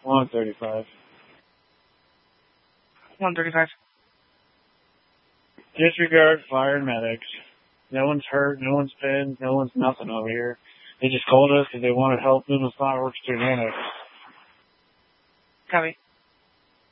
135. 135. Disregard fire and medics. No one's hurt, no one's pinned, no one's nothing over here. They just called us because they wanted help moving fireworks to an annex. Copy.